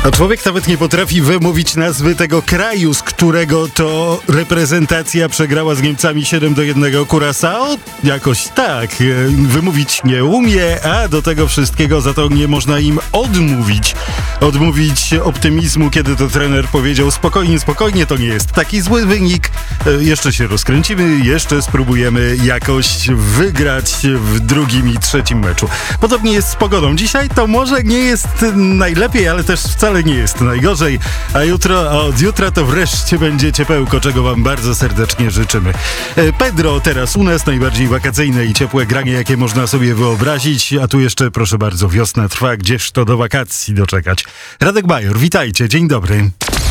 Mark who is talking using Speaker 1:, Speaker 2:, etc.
Speaker 1: A człowiek nawet nie potrafi wymówić nazwy tego kraju, z którego to reprezentacja przegrała z Niemcami 7-1 Curaçao. Jakoś tak, wymówić nie umie, a do tego wszystkiego za to nie można im odmówić. Odmówić optymizmu, kiedy to trener powiedział spokojnie, to nie jest taki zły wynik. Jeszcze się rozkręcimy, jeszcze spróbujemy jakoś wygrać w drugim i trzecim meczu. Podobnie jest z pogodą. Dzisiaj to może nie jest najlepiej, ale też wcale nie jest najgorzej. A od jutra to wreszcie będzie ciepełko, czego wam bardzo serdecznie życzymy. Pedro teraz u nas, najbardziej wakacyjne i ciepłe granie, jakie można sobie wyobrazić. A tu jeszcze, proszę bardzo, wiosna trwa, gdzież to do wakacji doczekać. Radek Bajor, witajcie, dzień dobry.